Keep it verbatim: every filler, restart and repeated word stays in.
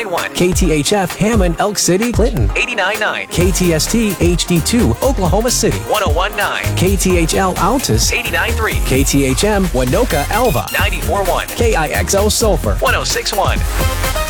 nine one. K T H F Hammond, Elk City, Clinton. eighty-nine point nine. K T S T H D two, Oklahoma City. one oh one point nine. K T H L Altus. eighty-nine point three. K T H M Winoka, Alva. ninety-four point one. K I X O Sulphur. one oh six point one.